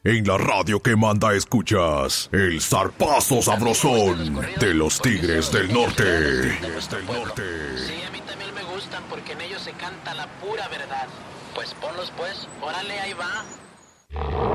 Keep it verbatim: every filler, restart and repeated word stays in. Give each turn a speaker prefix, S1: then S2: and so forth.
S1: En la radio que manda escuchas el zarpazo sabrosón de los Tigres del Norte.
S2: Sí, a mí también me gustan porque en ellos se canta la pura verdad. Pues ponlos pues, órale, ahí va.